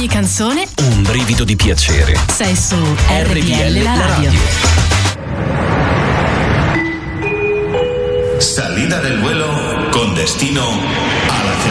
ogni canzone un brivido di piacere. sei su RPL la radio. Salida del vuelo con destino a la